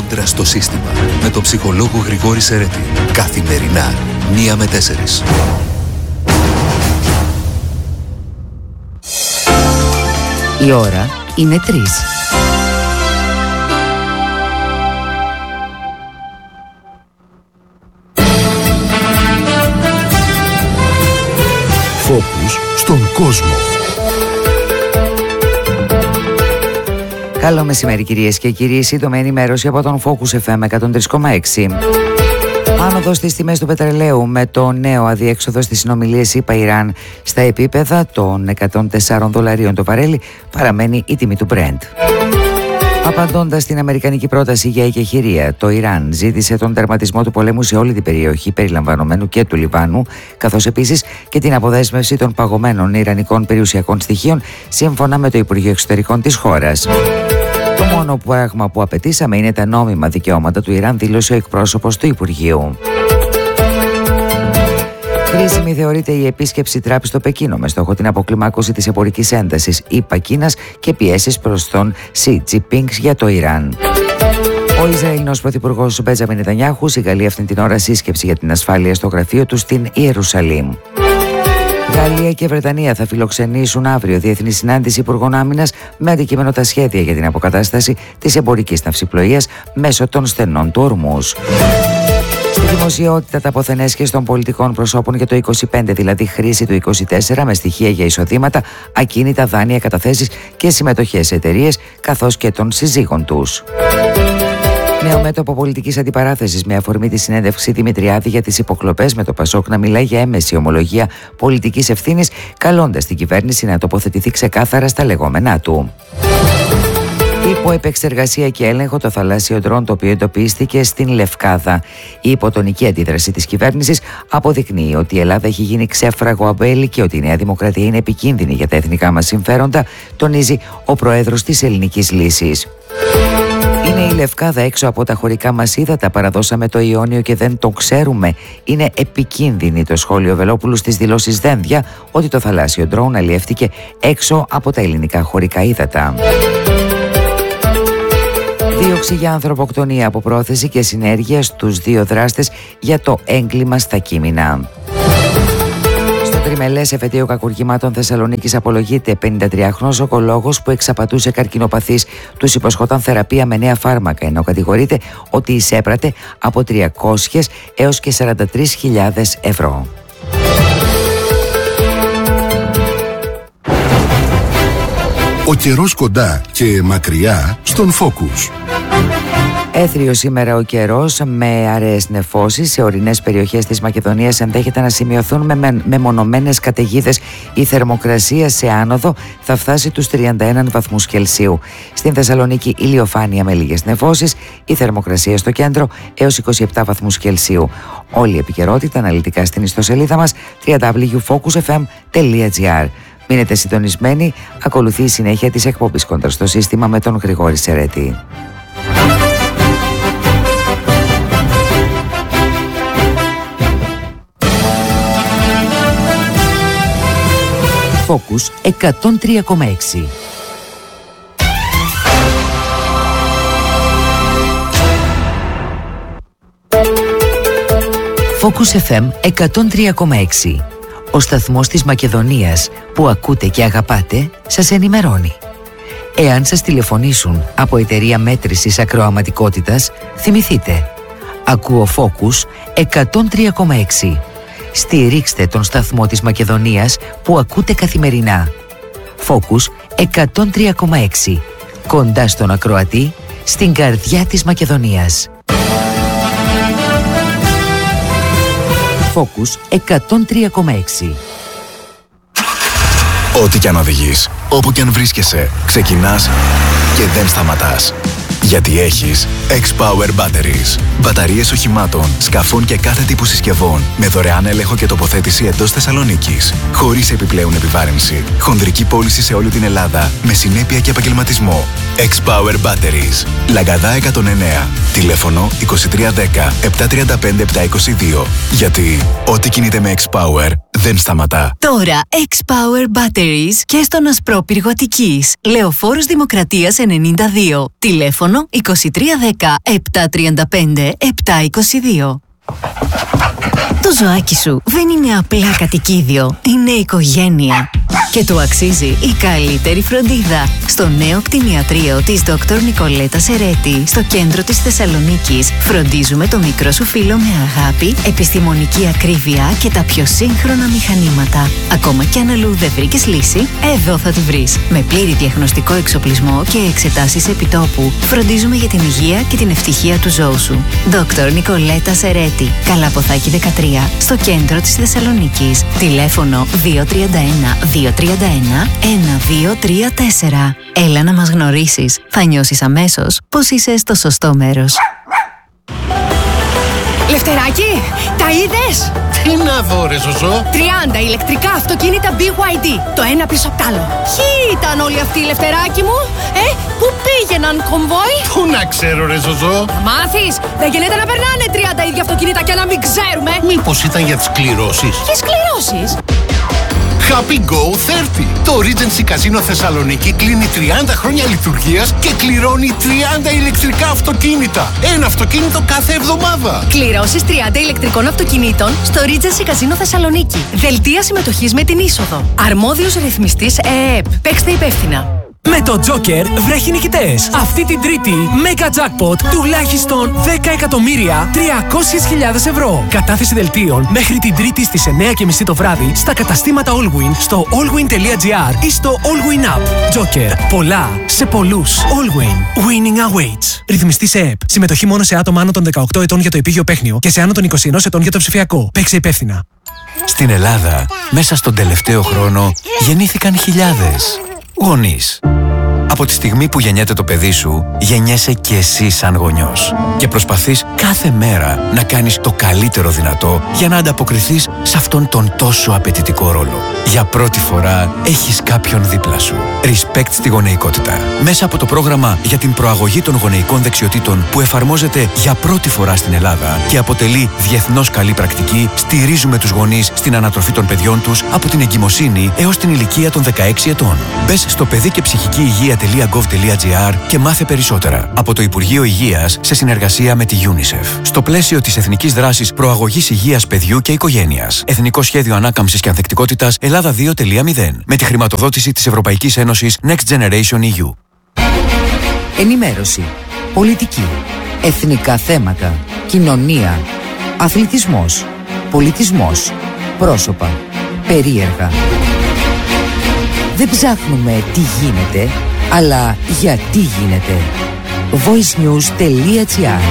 κόντρα στο σύστημα. Με τον ψυχολόγο Γρηγόρη Σερέτη. Καθημερινά, 1 με 4. Η ώρα είναι 3. Φόκους στον κόσμο. Καλό μεσημέρι κυρίες και κύριοι, σύντομη ενημέρωση από τον Focus FM 103,6. Άνοδος στις τιμές του πετρελαίου με το νέο αδιέξοδο στις συνομιλίες ΗΠΑ-Ιράν στα επίπεδα των $104 το βαρέλι παραμένει η τιμή του Brent. Απαντώντας στην αμερικανική πρόταση για εκεχηρία, το Ιράν ζήτησε τον τερματισμό του πολέμου σε όλη την περιοχή περιλαμβανομένου και του Λιβάνου, καθώς επίσης και την αποδέσμευση των παγωμένων ιρανικών περιουσιακών στοιχείων, σύμφωνα με το Υπουργείο Εξωτερικών της χώρας. Το μόνο πράγμα που απαιτήσαμε είναι τα νόμιμα δικαιώματα του Ιράν, δήλωσε ο εκπρόσωπος του Υπουργείου. Κρίσιμη θεωρείται η επίσκεψη Τραμπ στο Πεκίνο με στόχο την αποκλιμάκωση της εμπορικής έντασης ΗΠΑ-Κίνας και πιέσεις προς τον Σι Τζινπίνγκ για το Ιράν. Ο Ισραηλινός πρωθυπουργός Μπέντζαμιν Νετανιάχου συγκαλεί αυτήν την ώρα σύσκεψη για την ασφάλεια στο γραφείο του στην Ιερουσαλήμ. Γαλλία και Βρετανία θα φιλοξενήσουν αύριο διεθνή συνάντηση υπουργών άμυνας με αντικείμενο τα σχέδια για την αποκατάσταση της εμπορικής ναυσιπλοείας μέσω των στενών του Ορμούζ. Στη δημοσιότητα τα αποθενέσχες των πολιτικών προσώπων για το 25, δηλαδή χρήση του 24, με στοιχεία για εισοδήματα, ακίνητα, δάνεια, καταθέσεις και συμμετοχές σε εταιρείες, καθώς και των συζύγων τους. Νέο μέτωπο πολιτικής αντιπαράθεσης με αφορμή τη συνέντευξη Δημητριάδη για τις υποκλοπές, με το Πασόκ να μιλάει για έμεση ομολογία πολιτικής ευθύνης, καλώντας την κυβέρνηση να τοποθετηθεί ξεκάθαρα στα λεγόμενά του. Υπό επεξεργασία και έλεγχο το θαλάσσιο ντρόν, το οποίο εντοπίστηκε στην Λευκάδα. Η υποτονική αντίδραση της κυβέρνησης αποδεικνύει ότι η Ελλάδα έχει γίνει ξέφραγο αμπέλι και ότι η Νέα Δημοκρατία είναι επικίνδυνη για τα εθνικά μας συμφέροντα, τονίζει ο πρόεδρος της Ελληνικής Λύσης. Είναι η Λευκάδα έξω από τα χωρικά μας ύδατα, παραδώσαμε το Ιόνιο και δεν το ξέρουμε. Είναι επικίνδυνη, το σχόλιο Βελόπουλου στις δηλώσεις Δένδια ότι το θαλάσσιο ντρόν αλλιεύτηκε έξω από τα ελληνικά χωρικά ύδατα. Δίωξη για ανθρωποκτονία από πρόθεση και συνέργεια στους 2 δράστες για το έγκλημα στα Κείμηνα. Στο τριμελές εφετείο κακουργημάτων Θεσσαλονίκης απολογείται 53χρονος ογκολόγος που εξαπατούσε καρκινοπαθείς. Τους υποσχόταν θεραπεία με νέα φάρμακα, ενώ κατηγορείται ότι εισέπρατε από 300 έως και 43.000 ευρώ. Ο καιρός κοντά και μακριά στον Focus. Έθριο σήμερα ο καιρός με αραιές νεφώσεις. Σε ορεινές περιοχές της Μακεδονίας ενδέχεται να σημειωθούν με μεμονωμένες καταιγίδες. Η θερμοκρασία σε άνοδο θα φτάσει τους 31 βαθμούς Κελσίου. Στην Θεσσαλονίκη ηλιοφάνεια με λίγες νεφώσεις. Η θερμοκρασία στο κέντρο έως 27 βαθμούς Κελσίου. Όλη η επικαιρότητα αναλυτικά στην ιστοσελίδα μας www.focusfm.gr. Μείνετε συντονισμένοι, ακολουθεί η συνέχεια της εκπομπής Κόντρα στο σύστημα με τον Γρηγόρη Σερέτη. Focus 103,6. Focus FM 103,6. Ο σταθμός της Μακεδονίας που ακούτε και αγαπάτε σας ενημερώνει. Εάν σας τηλεφωνήσουν από εταιρεία μέτρησης ακροαματικότητας, θυμηθείτε. Ακούω Focus 103,6. Στηρίξτε τον σταθμό της Μακεδονίας που ακούτε καθημερινά. Focus 103,6. Κοντά στον ακροατή, στην καρδιά της Μακεδονίας. Focus 103,6. Ό,τι κι αν οδηγείς, όπου κι αν βρίσκεσαι, ξεκινάς και δεν σταματάς. Γιατί έχεις X-Power Batteries. Μπαταρίες οχημάτων, σκαφών και κάθε τύπου συσκευών με δωρεάν έλεγχο και τοποθέτηση εντός Θεσσαλονίκης. Χωρίς επιπλέον επιβάρυνση. Χονδρική πώληση σε όλη την Ελλάδα με συνέπεια και επαγγελματισμό. X-Power Batteries. Λαγκαδά 109. Τηλέφωνο 2310 735 722. Γιατί ό,τι κινείται με X-Power δεν σταματά. Τώρα X-Power Batteries και στον Ασπρόπυργο Αττικής. Λεωφόρος Δημοκρατίας 92. Τηλέφωνο 2310 735 722. Το ζωάκι σου δεν είναι απλά κατοικίδιο, είναι οικογένεια. Και του αξίζει η καλύτερη φροντίδα. Στο νέο κτηνιατρίο της Dr. Νικολέτα Σερέτη, στο κέντρο της Θεσσαλονίκης, φροντίζουμε το μικρό σου φίλο με αγάπη, επιστημονική ακρίβεια και τα πιο σύγχρονα μηχανήματα. Ακόμα κι αν αλλού δεν βρήκες λύση, εδώ θα τη βρεις. Με πλήρη διαγνωστικό εξοπλισμό και εξετάσεις επιτόπου, φροντίζουμε για την υγεία και την ευτυχία του ζώου σου. Dr. Νικολέτα Σερέτη, Καλαποθάκη 13, στο κέντρο της Θεσσαλονίκης. Τηλέφωνο 231 231 1234. Έλα να μας γνωρίσεις. Θα νιώσεις αμέσως πως είσαι στο σωστό μέρος. Λευτεράκι, τα είδες? Τι να δω ρε Ζωζό? 30 ηλεκτρικά αυτοκίνητα BYD, το ένα πίσω απ' τ' άλλο. Ποιοι ήταν όλοι αυτοί, Λευτεράκι μου? Πού πήγαιναν, κομβόι? Πού να ξέρω ρε Ζωζό? Μάθεις, δεν γίνεται να περνάνε 30 ίδια αυτοκίνητα και να μην ξέρουμε. Μήπως ήταν για τις κληρώσεις? Ποιες κληρώσεις? Happy Go 30. Το Regency Casino Θεσσαλονίκη κλείνει 30 χρόνια λειτουργίας και κληρώνει 30 ηλεκτρικά αυτοκίνητα. Ένα αυτοκίνητο κάθε εβδομάδα. Κληρώσεις 30 ηλεκτρικών αυτοκινήτων στο Regency Casino Θεσσαλονίκη. Δελτία συμμετοχής με την είσοδο. Αρμόδιος ρυθμιστής ΕΕΠ. Παίξτε υπεύθυνα. Με το Joker βρέχει νικητές. Αυτή την Τρίτη, Mega Jackpot τουλάχιστον 10.300.000 ευρώ. Κατάθεση δελτίων μέχρι την Τρίτη στις 9:30 το βράδυ στα καταστήματα Allwin, στο allwin.gr ή στο Allwin App. Joker. Πολλά σε πολλούς. Allwin. Winning awaits. Ρυθμιστής ΕΕΠ. Συμμετοχή μόνο σε άτομα άνω των 18 ετών για το επίγειο παίχνιο και σε άνω των 21 ετών για το ψηφιακό. Παίξε υπεύθυνα. Στην Ελλάδα, μέσα στον τελευταίο χρόνο, γεννήθηκαν χιλιάδες γονείς. Από τη στιγμή που γεννιέται το παιδί σου, γεννιέσαι και εσύ σαν γονιός. Και προσπαθείς κάθε μέρα να κάνεις το καλύτερο δυνατό για να ανταποκριθείς σε αυτόν τον τόσο απαιτητικό ρόλο. Για πρώτη φορά έχεις κάποιον δίπλα σου. Respect στη γονεϊκότητα. Μέσα από το πρόγραμμα για την προαγωγή των γονεϊκών δεξιοτήτων που εφαρμόζεται για πρώτη φορά στην Ελλάδα και αποτελεί διεθνώς καλή πρακτική, στηρίζουμε τους γονείς στην ανατροφή των παιδιών τους από την εγκυμοσύνη έως την ηλικία των 16 ετών. Μπες στο παιδί και ψυχική υγεία.gov.gr και μάθε περισσότερα. Από το Υπουργείο Υγείας σε συνεργασία με τη UNICEF. Στο πλαίσιο της Εθνικής Δράσης Προαγωγής Υγείας Παιδιού και Οικογένειας. Εθνικό Σχέδιο Ανάκαμψης και Ανθεκτικότητας Ελλάδα 2.0. Με τη χρηματοδότηση της Ευρωπαϊκής Ένωσης Next Generation EU. Ενημέρωση, πολιτική, εθνικά θέματα, κοινωνία, αθλητισμός, πολιτισμός, πρόσωπα, περίεργα. Δεν ψάχνουμε τι γίνεται, αλλά γιατί γίνεται. voicenews.gr.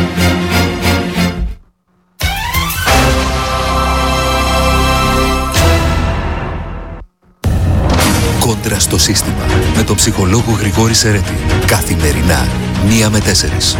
Κόντρα στο σύστημα με τον ψυχολόγο Γρηγόρη Σερέτη. Καθημερινά 1 με 4.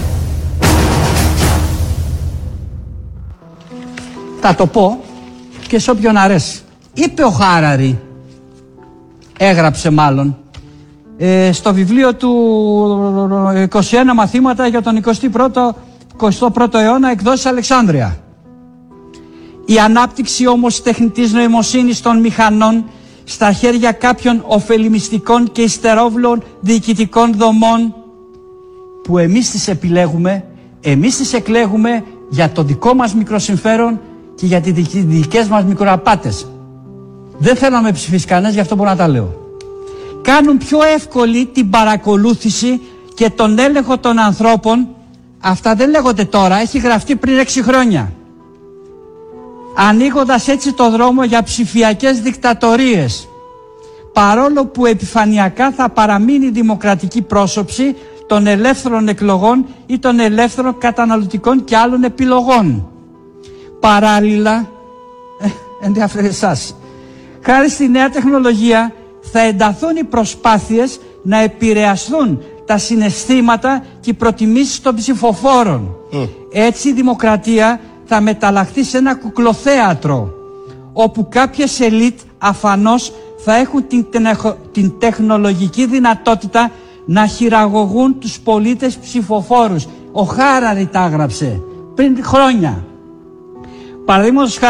Θα το πω και σε όποιον αρέσει. Είπε ο Χάραρη, έγραψε μάλλον, στο βιβλίο του 21 μαθήματα για τον 21ο αιώνα, εκδόσεις Αλεξάνδρεια. Η ανάπτυξη όμως τεχνητής νοημοσύνης των μηχανών στα χέρια κάποιων ωφελημιστικών και υστερόβλων διοικητικών δομών που εμείς τις επιλέγουμε, εμείς τις εκλέγουμε για το δικό μας μικροσυμφέρον και για τις δικές μας μικροαπάτες. Δεν θέλω να με ψηφίσει κανένας, γι' αυτό μπορώ να τα λέω. Κάνουν πιο εύκολη την παρακολούθηση και τον έλεγχο των ανθρώπων. Αυτά δεν λέγονται τώρα, έχει γραφτεί πριν 6 χρόνια. Ανοίγοντας έτσι το δρόμο για ψηφιακές δικτατορίες. Παρόλο που επιφανειακά θα παραμείνει η δημοκρατική πρόσωψη των ελεύθερων εκλογών ή των ελεύθερων καταναλωτικών και άλλων επιλογών. Παράλληλα, ενδιαφέρει εσάς, χάρη στη νέα τεχνολογία θα ενταθούν οι προσπάθειες να επηρεαστούν τα συναισθήματα και οι προτιμήσεις των ψηφοφόρων. Έτσι η δημοκρατία θα μεταλλαχθεί σε ένα κουκλοθέατρο, όπου κάποιες ελίτ αφανώς θα έχουν την τεχνολογική δυνατότητα να χειραγωγούν τους πολίτες ψηφοφόρους. Ο Χάραρη τα έγραψε πριν χρόνια. Παραδείγματος χάρη,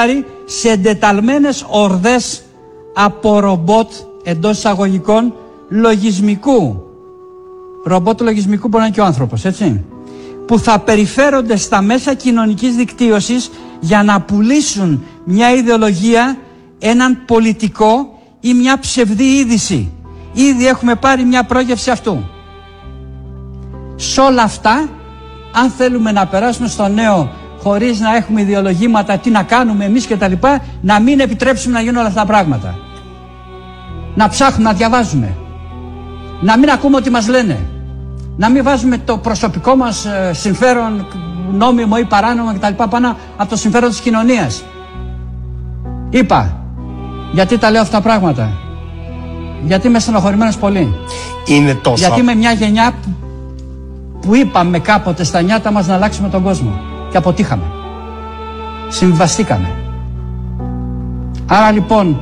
σε εντεταλμένες ορδές από ρομπότ, εντός εισαγωγικών, λογισμικού. Ρομπότ λογισμικού μπορεί να είναι και ο άνθρωπος, έτσι. Που θα περιφέρονται στα μέσα κοινωνικής δικτύωσης για να πουλήσουν μια ιδεολογία, έναν πολιτικό ή μια ψευδή είδηση. Ήδη έχουμε πάρει μια πρόγευση αυτού. Σ' όλα αυτά, αν θέλουμε να περάσουμε στο νέο χωρίς να έχουμε ιδεολογήματα, τι να κάνουμε εμείς και τα λοιπά, να μην επιτρέψουμε να γίνουν όλα αυτά τα πράγματα. Να ψάχνουμε, να διαβάζουμε. Να μην ακούμε ό,τι μας λένε. Να μην βάζουμε το προσωπικό μας συμφέρον, νόμιμο ή παράνομο κτλ. Πάνω από το συμφέρον της κοινωνίας. Είπα, γιατί τα λέω αυτά τα πράγματα. Γιατί είμαι στενοχωρημένος πολύ. Είναι τόσο. Γιατί είμαι μια γενιά που είπαμε κάποτε στα νιάτα μας να αλλάξουμε τον κόσμο. Και αποτύχαμε. Συμβιβαστήκαμε. Άρα λοιπόν,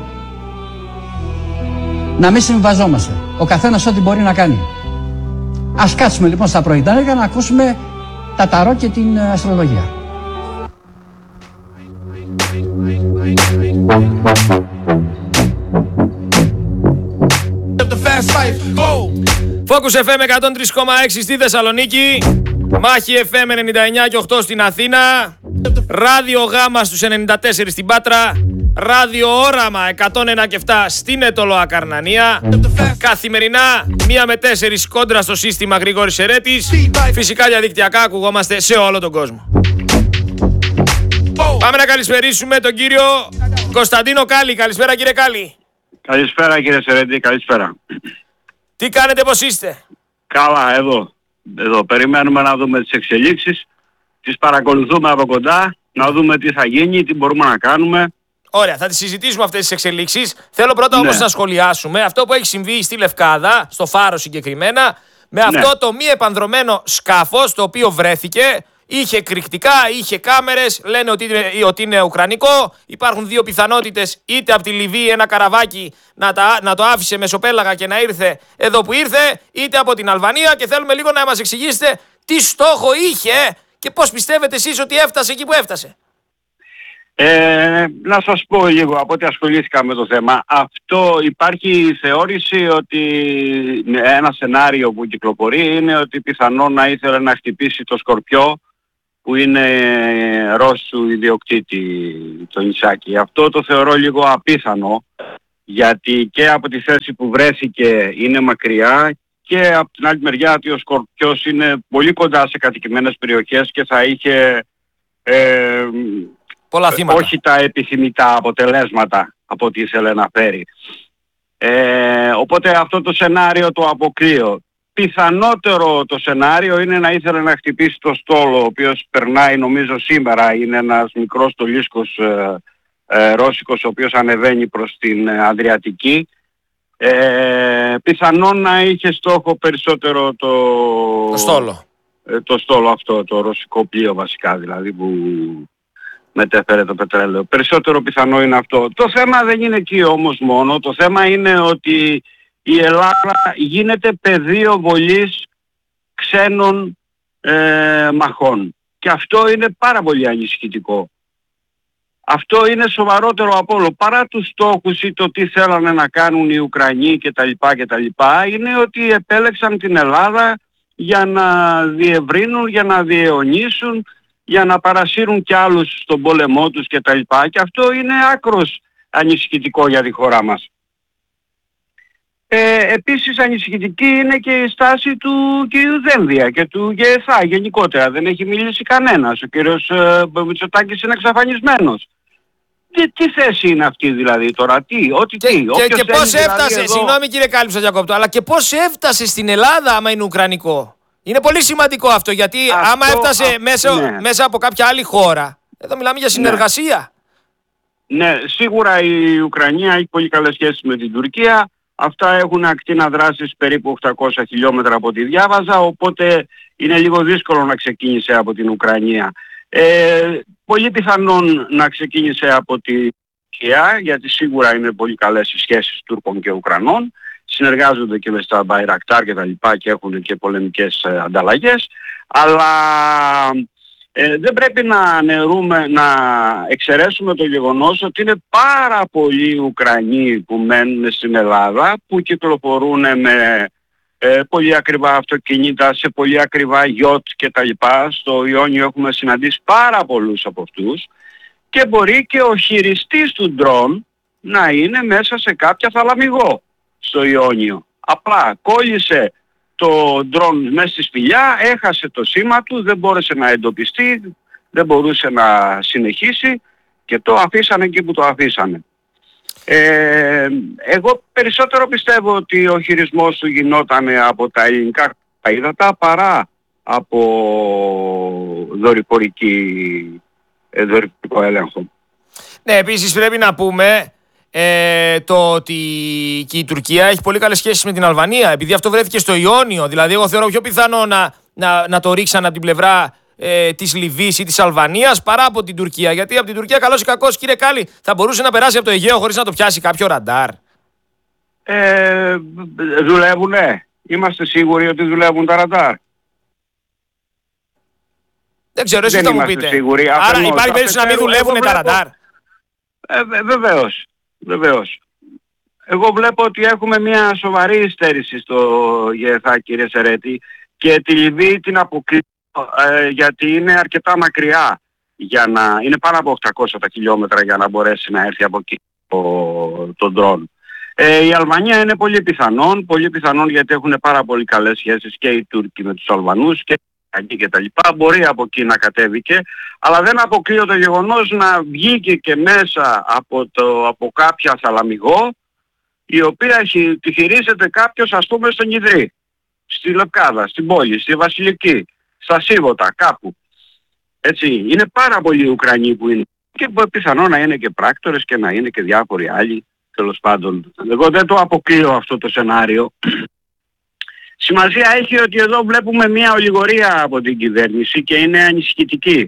να μην συμβιβαζόμαστε. Ο καθένας ό,τι μπορεί να κάνει. Ας κάτσουμε λοιπόν στα πρωινά για να ακούσουμε τα ταρό και την αστρολογία. Focus FM 103,6 στη Θεσσαλονίκη, Μάχη FM 99 και 8 στην Αθήνα, Ράδιο Γάμα στους 94 στην Πάτρα, Ράδιο Όραμα 101 και 7 στην Ετωλό Ακαρνανία. Καθημερινά 1 με 4 κόντρα στο σύστημα Γρηγόρης Ερέτης. Φυσικά διαδικτυακά ακουγόμαστε σε όλο τον κόσμο. Πάμε να καλησπερίσουμε τον κύριο Κωνσταντίνο Κάλλη. Καλησπέρα κύριε Κάλλη. Καλησπέρα κύριε Σερέτη, καλησπέρα. Τι κάνετε, πώς είστε? Καλά, εδώ περιμένουμε να δούμε τις εξελίξεις, τις παρακολουθούμε από κοντά, να δούμε τι θα γίνει, τι μπορούμε να κάνουμε. Ωραία, θα τις συζητήσουμε αυτές τις εξελίξεις. Θέλω πρώτα όμως να σχολιάσουμε αυτό που έχει συμβεί στη Λευκάδα, στο Φάρο συγκεκριμένα, με αυτό το μη επανδρωμένο σκάφος το οποίο βρέθηκε. Είχε κρυκτικά, είχε κάμερες, λένε ότι είναι ουκρανικό. Υπάρχουν δύο πιθανότητες, είτε από τη Λιβύη ένα καραβάκι να το άφησε μεσοπέλαγα και να ήρθε εδώ που ήρθε, είτε από την Αλβανία, και θέλουμε λίγο να μας εξηγήσετε τι στόχο είχε και πώς πιστεύετε εσείς ότι έφτασε εκεί που έφτασε. Να σας πω λίγο από ό,τι ασχολήθηκα με το θέμα. Αυτό υπάρχει θεώρηση ότι ένα σενάριο που κυκλοφορεί είναι ότι πιθανόν να ήθελε να χτυπήσει το Σκορπιό, που είναι Ρώσου ιδιοκτήτη το νησάκι. Αυτό το θεωρώ λίγο απίθανο, γιατί και από τη θέση που βρέθηκε είναι μακριά, και από την άλλη μεριά ότι ο Σκορπιός είναι πολύ κοντά σε κατοικημένες περιοχές και θα είχε πολλά θύματα. Όχι τα επιθυμητά αποτελέσματα από ό,τι ήθελε να φέρει. Οπότε αυτό το σενάριο το αποκλείω. Πιθανότερο το σενάριο είναι να ήθελε να χτυπήσει το στόλο, ο οποίος περνάει νομίζω σήμερα, είναι ένας μικρός στολίσκος ρώσικος, ο οποίος ανεβαίνει προς την Αδριατική. Πιθανόν να είχε στόχο περισσότερο το στόλο. Το στόλο αυτό, το ρωσικό πλοίο βασικά δηλαδή, που μετέφερε το πετρέλαιο. Περισσότερο πιθανό είναι αυτό. Το θέμα δεν είναι εκεί όμως μόνο. Το θέμα είναι ότι η Ελλάδα γίνεται πεδίο βολής ξένων μαχών. Και αυτό είναι πάρα πολύ ανησυχητικό. Αυτό είναι σοβαρότερο από όλο. Παρά τους στόχους ή το τι θέλανε να κάνουν οι Ουκρανοί κτλ. Είναι ότι επέλεξαν την Ελλάδα για να διευρύνουν, για να διαιωνίσουν, για να παρασύρουν κι άλλους στον πόλεμό τους κτλ. Και αυτό είναι άκρος ανησυχητικό για τη χώρα μας. Επίσης ανησυχητική είναι και η στάση του κ. Δένδια και του ΓΕΘΑ γενικότερα. Δεν έχει μιλήσει κανένας. Ο κύριος Μητσοτάκης είναι εξαφανισμένος. Τι θέση είναι αυτή δηλαδή τώρα, τι και πώς έφτασε, δηλαδή συγγνώμη κύριε Κάλλη που σας διακόπτω, αλλά και πώς έφτασε στην Ελλάδα άμα είναι ουκρανικό? Είναι πολύ σημαντικό αυτό, γιατί άμα έφτασε μέσα από κάποια άλλη χώρα, εδώ μιλάμε για συνεργασία. Ναι, σίγουρα η Ουκρανία έχει πολύ καλές σχέσεις με την Τουρκία. Αυτά έχουν ακτίνα δράσης περίπου 800 χιλιόμετρα από ό,τι διάβαζα, οπότε είναι λίγο δύσκολο να ξεκίνησε από την Ουκρανία. Πολύ πιθανόν να ξεκίνησε από την Τουρκία, γιατί σίγουρα είναι πολύ καλές οι σχέσεις Τούρκων και Ουκρανών. Συνεργάζονται και με στα Μπαϊρακτάρ και τα λοιπά και έχουν και πολεμικές ανταλλαγές. Αλλά δεν πρέπει να εξαιρέσουμε το γεγονός ότι είναι πάρα πολλοί Ουκρανοί που μένουν στην Ελλάδα, που κυκλοφορούν με πολύ ακριβά αυτοκίνητα, σε πολύ ακριβά γιότ κτλ. Στο Ιόνιο έχουμε συναντήσει πάρα πολλούς από αυτούς και μπορεί και ο χειριστής του ντρόν να είναι μέσα σε κάποια θαλαμιγό στο Ιόνιο. Απλά κόλλησε το ντρόν μέσα στη σπηλιά, έχασε το σήμα του, δεν μπόρεσε να εντοπιστεί, δεν μπορούσε να συνεχίσει και το αφήσανε εκεί που το αφήσανε. Εγώ περισσότερο πιστεύω ότι ο χειρισμός του γινόταν από τα ελληνικά ύδατα παρά από δορυφορικό έλεγχο. Ναι, επίσης πρέπει να πούμε το ότι και η Τουρκία έχει πολύ καλές σχέσεις με την Αλβανία, επειδή αυτό βρέθηκε στο Ιόνιο. Δηλαδή εγώ θεωρώ πιο πιθανό να το ρίξαν από την πλευρά της Λιβύης ή της Αλβανίας παρά από την Τουρκία. Γιατί από την Τουρκία, καλώς ή κακώς, κύριε Κάλλη, θα μπορούσε να περάσει από το Αιγαίο χωρίς να το πιάσει κάποιο ραντάρ. Δουλεύουνε. Είμαστε σίγουροι ότι δουλεύουν τα ραντάρ. Δεν ξέρω, εσείς θα μου πείτε. Σίγουροι. Άρα υπάρχει περίπτωση να μην δουλεύουν τα ραντάρ. Βεβαίως. Εγώ βλέπω ότι έχουμε μια σοβαρή υστέρηση στο ΓΕΘΑ, κύριε Σερέτη, και τη Λιβύη την αποκλείω γιατί είναι αρκετά μακριά. Είναι πάνω από 800 τα χιλιόμετρα για να μπορέσει να έρθει από εκεί το ντρόν. Η Αλβανία είναι πολύ πιθανόν γιατί έχουν πάρα πολύ καλές σχέσεις και οι Τούρκοι με τους Αλβανούς και τα λοιπά. Μπορεί από εκεί να κατέβηκε, αλλά δεν αποκλείω το γεγονός να βγήκε και μέσα από κάποια θαλαμιγό, η οποία τη χειρίζεται κάποιος, ας πούμε, στον Ιδρύ, στη Λευκάδα, στην πόλη, στη Βασιλική, στα Σίβωτα, κάπου. Έτσι, είναι πάρα πολλοί Ουκρανοί που είναι και πιθανό να είναι και πράκτορες και να είναι και διάφοροι άλλοι, τέλος πάντων. Εγώ δεν το αποκλείω αυτό το σενάριο. Σημασία έχει ότι εδώ βλέπουμε μια ολιγορία από την κυβέρνηση και είναι ανησυχητική.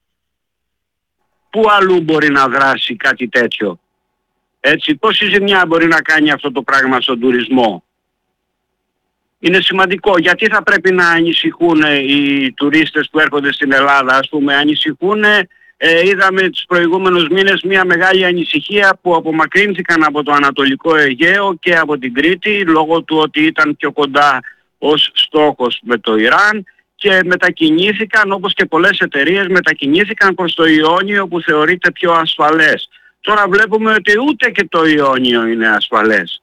Πού αλλού μπορεί να δράσει κάτι τέτοιο? Έτσι, πόση ζημιά μπορεί να κάνει αυτό το πράγμα στον τουρισμό? Είναι σημαντικό. Γιατί θα πρέπει να ανησυχούν οι τουρίστες που έρχονται στην Ελλάδα? Ας πούμε, ανησυχούν, είδαμε τους προηγούμενους μήνες μια μεγάλη ανησυχία που απομακρύνθηκαν από το Ανατολικό Αιγαίο και από την Κρήτη λόγω του ότι ήταν πιο κοντά ως στόχος με το Ιράν και μετακινήθηκαν, όπως και πολλές εταιρείες, μετακινήθηκαν προς το Ιόνιο που θεωρείται πιο ασφαλές. Τώρα βλέπουμε ότι ούτε και το Ιόνιο είναι ασφαλές.